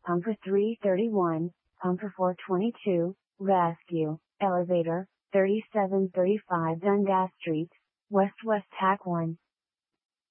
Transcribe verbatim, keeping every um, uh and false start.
Pumper three thirty-one, Pumper four twenty-two, Rescue, Elevator, thirty-seven thirty-five Dundas Street, West West Tack one.